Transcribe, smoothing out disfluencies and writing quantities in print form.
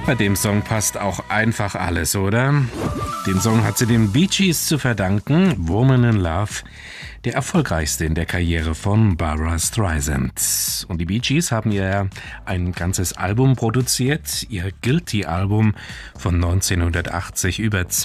Bei dem Song passt auch einfach alles, oder? Den Song hat sie den Bee Gees zu verdanken, Woman in Love, der erfolgreichste in der Karriere von Barbra Streisand. Und die Bee Gees haben ihr ein ganzes Album produziert, ihr Guilty-Album von 1980, über